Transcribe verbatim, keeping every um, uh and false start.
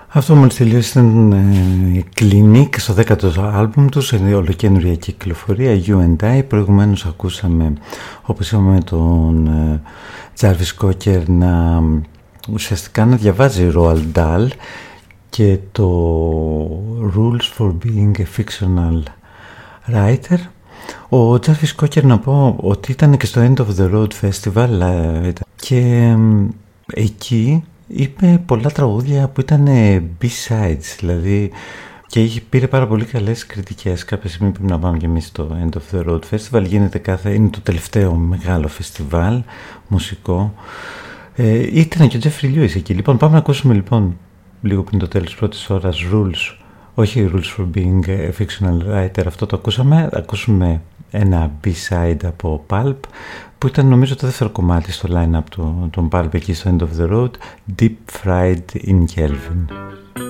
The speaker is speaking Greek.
Αυτό μόλις τελείωσε ήταν ε, Clinic στο δέκατο άλμπουμ του σε ολοκαίνουργια κυκλοφορία You and I. Προηγουμένως ακούσαμε, όπως είπαμε, τον ε, Jarvis Cocker να ουσιαστικά να διαβάζει Roald Dahl και το Rules for Being a Fictional Writer. Ο Jarvis Cocker, να πω ότι ήταν και στο End of the Road Festival ε, και ε, εκεί είπε πολλά τραγούδια που ήταν B-sides, δηλαδή, και είχε, πήρε πάρα πολύ καλές κριτικές. Κάποια στιγμή πρέπει να πάμε και εμείς στο End of the Road Festival. Γίνεται κάθε, είναι το τελευταίο μεγάλο φεστιβάλ μουσικό. Ε, ήταν και ο Jeffrey Lewis εκεί. Λοιπόν, πάμε να ακούσουμε λοιπόν λίγο πριν το τέλος της πρώτης ώρας Rules, όχι Rules for Being a Fictional Writer, αυτό το ακούσαμε. Ακούσουμε ένα B-side από Pulp, που ήταν νομίζω το δεύτερο κομμάτι στο line-up του, των Pulp εκεί στο End of the Road, Deep Fried in Kelvin.